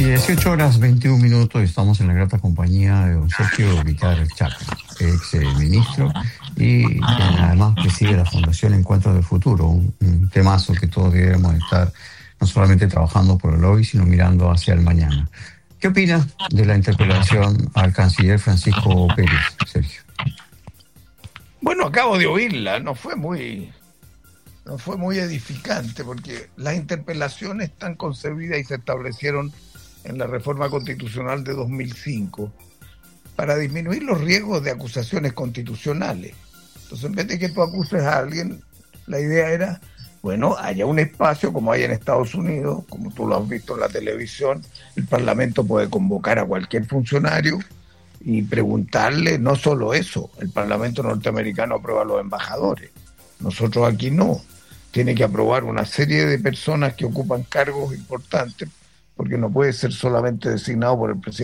18 horas 21 minutos y estamos en la grata compañía de don Sergio Vicar Chacra, ex ministro y quien además preside la Fundación Encuentros del Futuro, un temazo que todos deberíamos estar no solamente trabajando por el hoy, sino mirando hacia el mañana. ¿Qué opina de la interpelación al canciller Francisco Pérez, Sergio? Bueno, acabo de oírla, no fue muy edificante, porque las interpelaciones están concebidas y se establecieron en la reforma constitucional de 2005 para disminuir los riesgos de acusaciones constitucionales. Entonces, en vez de que tú acuses a alguien, la idea era, bueno, haya un espacio como hay en Estados Unidos, como tú lo has visto en la televisión, el Parlamento puede convocar a cualquier funcionario y preguntarle no solo eso, el Parlamento norteamericano aprueba a los embajadores, nosotros aquí no. Tiene que aprobar una serie de personas que ocupan cargos importantes, porque no puede ser solamente designado por el presidente